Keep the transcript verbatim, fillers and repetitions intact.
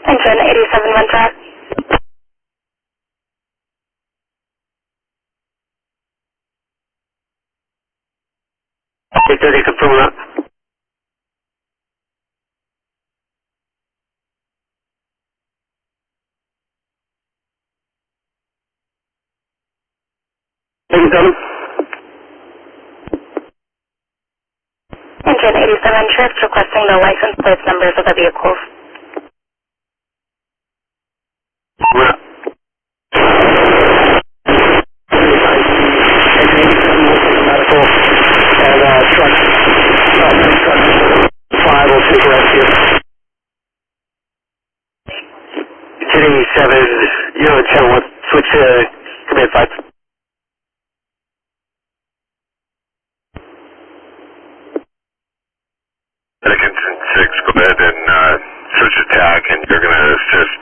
Engine eighty-seven Ventura. eight thirty, confirm that. eighty-seven. Engine eighty-seven Trips requesting the license plate numbers of the vehicles. What? Medical and uh, truck, uh, truck five will take rescue. ten eighty-seven, Euro ten, what, switch to command five. Atkinson six, go ahead and uh, switch attack, and you're going to assist